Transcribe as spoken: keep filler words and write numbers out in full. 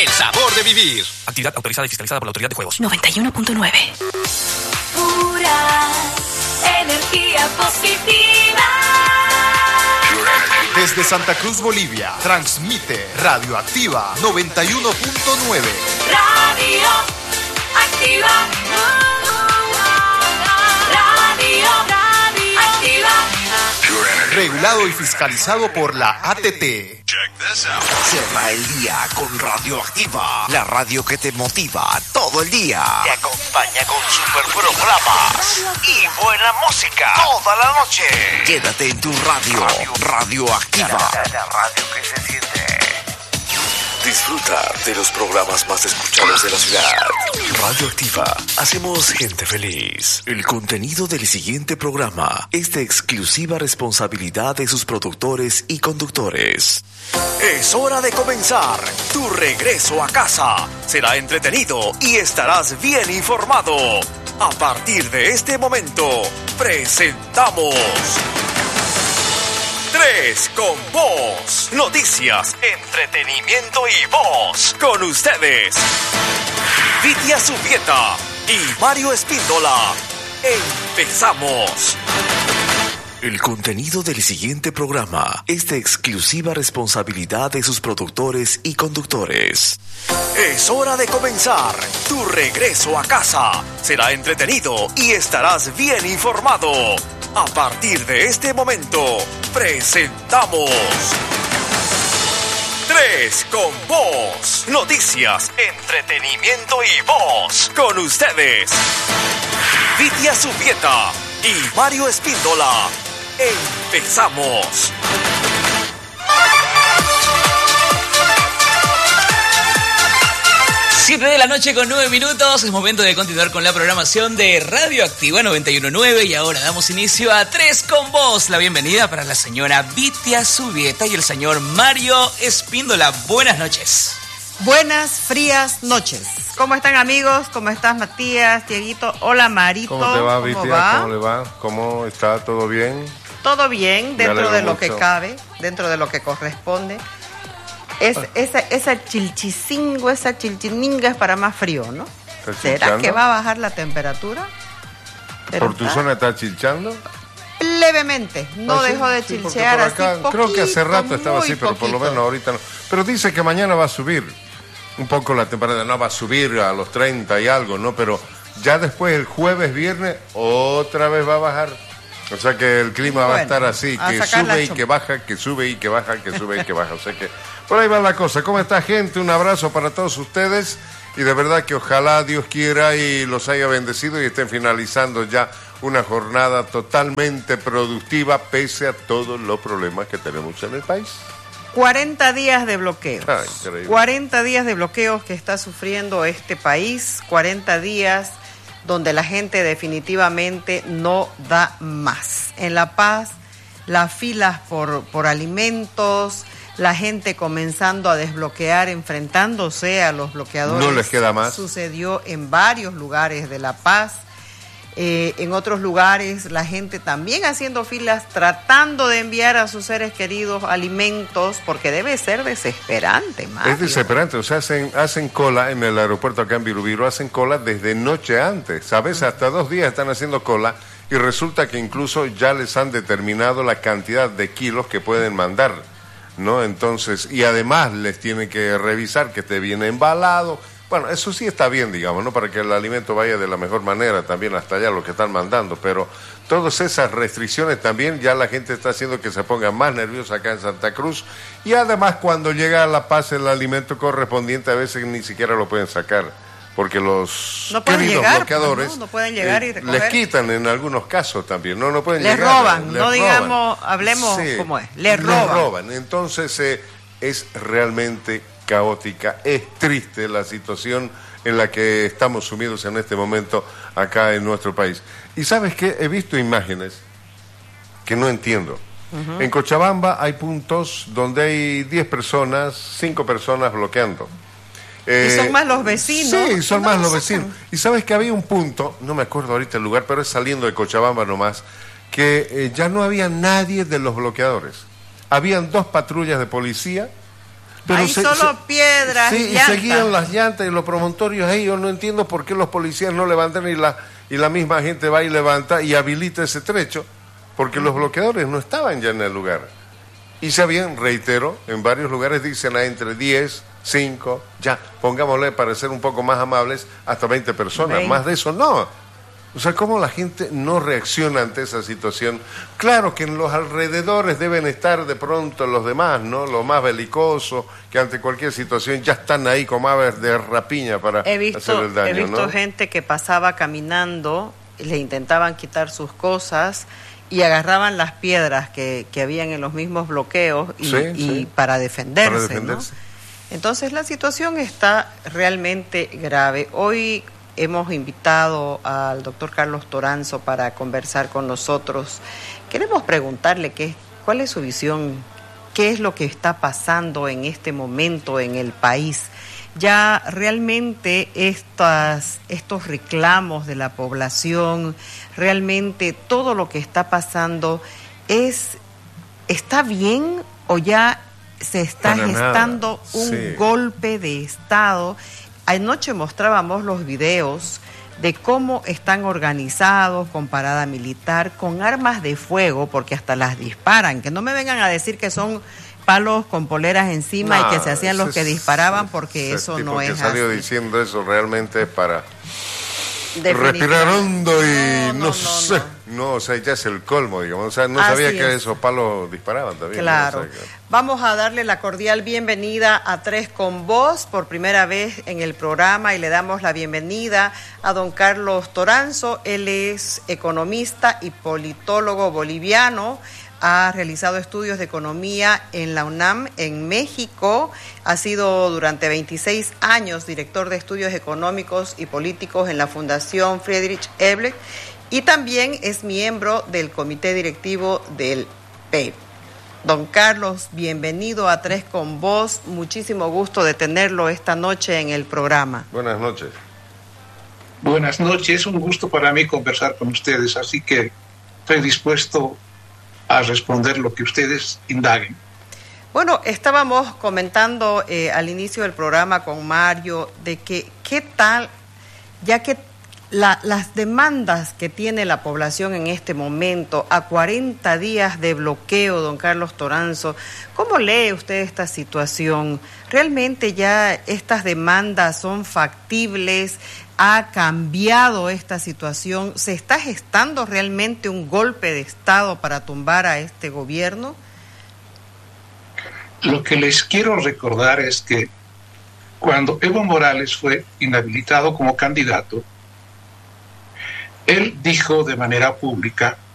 el sabor de vivir. Actividad autorizada y fiscalizada por la Autoridad de Juegos. noventa y uno punto nueve. Pura energía positiva. Desde Santa Cruz, Bolivia, transmite Radioactiva noventa y uno punto nueve. Radio Activa. Radio, Radio Activa. Regulado y fiscalizado por la A T T. Cierra el día con Radioactiva, la radio que te motiva todo el día. Te acompaña con super programas y buena música toda la noche. Quédate en tu radio, Radioactiva. La radio que se siente. Disfruta de los programas más escuchados de la ciudad. Radioactiva, hacemos gente feliz. El contenido del siguiente programa es de exclusiva responsabilidad de sus productores y conductores. Es hora de comenzar tu regreso a casa. Será entretenido y estarás bien informado. A partir de este momento, presentamos... Tres con Voz. Noticias, entretenimiento y voz. Con ustedes, Vitia Subieta y Mario Espíndola. Empezamos. El contenido del siguiente programa es de exclusiva responsabilidad de sus productores y conductores. Es hora de comenzar tu regreso a casa. Será entretenido y estarás bien informado. A partir de este momento, presentamos... Tres con Voz. Noticias, entretenimiento y voz. Con ustedes, Vitia Subieta y Mario Espíndola. Empezamos. siete de la noche con nueve minutos, es momento de continuar con la programación de Radioactiva noventa y uno punto nueve y ahora damos inicio a Tres con Voz. La bienvenida para la señora Vitia Subieta y el señor Mario Espíndola. Buenas noches. Buenas, frías noches. ¿Cómo están, amigos? ¿Cómo estás, Matías, Dieguito? Hola, Marito. ¿Cómo te va, ¿Cómo Vitia? va? ¿Cómo le va? ¿Cómo está? ¿Todo bien? Todo bien, dentro de lo mucho. que cabe, dentro de lo que corresponde. Es, esa, esa chilchicingo, esa chilchininga es para más frío, ¿no? ¿Será chilchando? que va a bajar la temperatura? Pero ¿Por tu está zona está chilchando? levemente, no Ah, sí, dejó de sí, porque chilchear por así acá, poquito, creo que hace rato estaba muy así, pero por lo poquito. menos ahorita no. Pero dice que mañana va a subir un poco la temperatura, no va a subir a los treinta y algo, ¿no? Pero ya después, el jueves, viernes, otra vez va a bajar. O sea que el clima Bueno, va a estar así, a que sacar la sube y chom- que baja, que sube y que baja, que sube y que baja. O sea que por ahí va la cosa. ¿Cómo está, gente? Un abrazo para todos ustedes y de verdad que ojalá Dios quiera y los haya bendecido y estén finalizando ya una jornada totalmente productiva pese a todos los problemas que tenemos en el país. cuarenta días de bloqueos. Ah, increíble. cuarenta días de bloqueos que está sufriendo este país, cuarenta días donde la gente definitivamente no da más. En La Paz, las filas por, por alimentos, la gente comenzando a desbloquear, enfrentándose a los bloqueadores. No les queda más. Sucedió en varios lugares de La Paz. Eh, en otros lugares la gente también haciendo filas, tratando de enviar a sus seres queridos alimentos, porque debe ser desesperante, Mario. Es desesperante, o sea, hacen, hacen cola en el aeropuerto acá en Virubiru, hacen cola desde noche antes, ¿sabes? Hasta dos días están haciendo cola y resulta que incluso ya les han determinado la cantidad de kilos que pueden mandar, ¿no? Entonces, y además les tienen que revisar que esté bien embalado. Bueno, eso sí está bien, digamos, ¿no? Para que el alimento vaya de la mejor manera también hasta allá lo que están mandando, pero todas esas restricciones también ya la gente está haciendo que se ponga más nerviosa acá en Santa Cruz y además cuando llega a La Paz el alimento correspondiente a veces ni siquiera lo pueden sacar porque los No pueden queridos llegar, bloqueadores pues, ¿no? No pueden llegar y eh, recoger. les quitan en algunos casos también, no, no pueden Les llegar. roban, les no digamos, hablemos como es, les roban. roban. Entonces eh, es realmente caótica, es triste la situación en la que estamos sumidos en este momento acá en nuestro país. Y ¿sabes qué? He visto imágenes que no entiendo. Uh-huh. En Cochabamba hay puntos donde hay diez personas, cinco personas bloqueando. Eh, y son más los vecinos. Sí, son más los vecinos. Y sabes que había un punto, no me acuerdo ahorita el lugar, pero es saliendo de Cochabamba nomás, que eh, ya no había nadie de los bloqueadores. Habían dos patrullas de policía, Pero hay se- solo se- piedras sí, y y llantas. seguían las llantas y los promontorios ahí. Yo no entiendo por qué los policías no levantan y la, y la misma gente va y levanta y habilita ese trecho, porque los bloqueadores no estaban ya en el lugar. Y se habían, reitero, en varios lugares dicen a entre diez, cinco, ya, pongámosle para ser un poco más amables, hasta veinte personas. veinte. Más de eso no. O sea, ¿cómo la gente no reacciona ante esa situación? Claro que en los alrededores deben estar de pronto los demás, ¿no? Los más belicosos, que ante cualquier situación ya están ahí como aves de rapiña para He visto, hacer el daño, he visto ¿no? gente que pasaba caminando, le intentaban quitar sus cosas y agarraban las piedras que, que habían en los mismos bloqueos y, Sí, y sí. para defenderse, Para defenderse. ¿no? Entonces la situación está realmente grave. Hoy hemos invitado al doctor Carlos Toranzo para conversar con nosotros. Queremos preguntarle qué, cuál es su visión, qué es lo que está pasando en este momento en el país. Ya realmente estas, estos reclamos de la población, realmente todo lo que está pasando, es ¿está bien o ya se está Para gestando nada, un sí. golpe de Estado? Anoche mostrábamos los videos de cómo están organizados con parada militar, con armas de fuego, porque hasta las disparan. Que no me vengan a decir que son palos con poleras encima No, y que se hacían los ese- que disparaban, porque ese eso tipo no que es salió así. diciendo eso realmente es para Definitivamente. respirar hondo y no, No, no, no, sé. no. No, o sea, ya es el colmo, digamos. O sea, no Así sabía que es. esos palos disparaban también. ¿no? Claro. O sea, que- Vamos a darle la cordial bienvenida a Tres con Vos por primera vez en el programa y le damos la bienvenida a don Carlos Toranzo. Él es economista y politólogo boliviano. Ha realizado estudios de economía en la UNAM en México. Ha sido durante veintiséis años director de estudios económicos y políticos en la Fundación Friedrich Ebert y también es miembro del comité directivo del P E P. Don Carlos, bienvenido a Tres con Vos. Muchísimo gusto de tenerlo esta noche en el programa. Buenas noches. Buenas noches, un gusto para mí conversar con ustedes, así que estoy dispuesto a responder lo que ustedes indaguen. Bueno, estábamos comentando eh, al inicio del programa con Mario de que qué tal, ya que la, las demandas que tiene la población en este momento, a cuarenta días de bloqueo, don Carlos Toranzo, ¿cómo lee usted esta situación? ¿Realmente ya estas demandas son factibles? ¿Ha cambiado esta situación? ¿Se está gestando realmente un golpe de Estado para tumbar a este gobierno? Lo que les quiero recordar es que cuando Evo Morales fue inhabilitado como candidato, él dijo de manera pública